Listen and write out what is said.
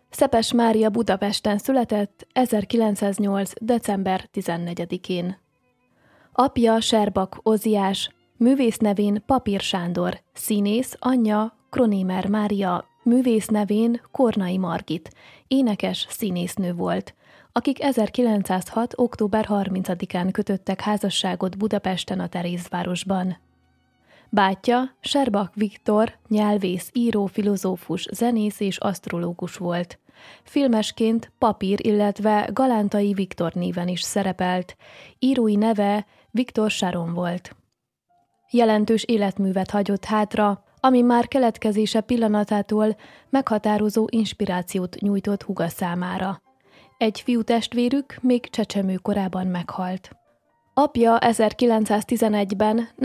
Szepes Mária Budapesten született 1908. december 14-én. Apja Serbak Óziás, művész nevén Papír Sándor, színész, anyja Kronémer Mária, művész nevén Kornai Margit, énekes színésznő volt, akik 1906. október 30-án kötöttek házasságot Budapesten a Terézvárosban. Bátyja Serbak Viktor, nyelvész, író, filozófus, zenész és asztrológus volt. Filmesként Papír, illetve Galántai Viktor néven is szerepelt. Írói neve Viktor Sáron volt. Jelentős életművet hagyott hátra, ami már keletkezése pillanatától meghatározó inspirációt nyújtott húga számára. Egy fiútestvérük még csecsemő korában meghalt. Apja 1911-ben